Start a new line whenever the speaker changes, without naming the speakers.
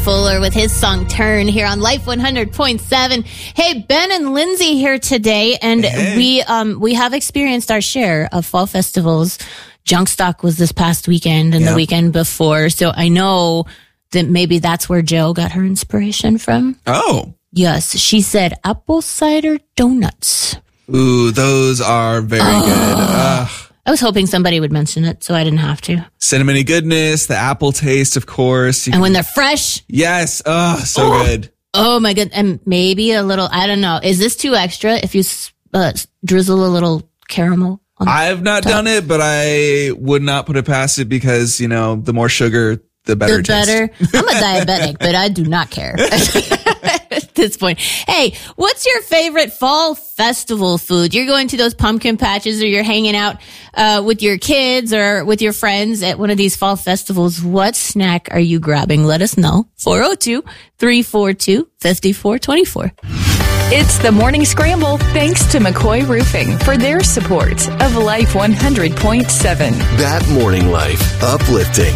Fuller with his song Turn here on Life 100.7. Hey, Ben and Lindsay here today, and we have experienced our share of fall festivals. Junkstock was this past weekend and the weekend before, so I know that maybe that's where Jill got her inspiration from.
Oh.
Yes, she said apple cider donuts.
Ooh, those are very good.
I was hoping somebody would mention it so I didn't have to.
Cinnamony goodness, the apple taste, of course.
And when they're fresh.
Yes. So good.
Oh my god. And maybe a little, I don't know. Is this too extra if you drizzle a little caramel on
I've not done it, but I would not put it past it because, the more sugar, the better.
I'm a diabetic, but I do not care at this point. Hey, what's your favorite fall festival food? You're going to those pumpkin patches or you're hanging out with your kids or with your friends at one of these fall festivals. What snack are you grabbing? Let us know. 402-342-5424.
It's the Morning Scramble, thanks to McCoy Roofing for their support of Life 100.7.
That Morning Life, uplifting.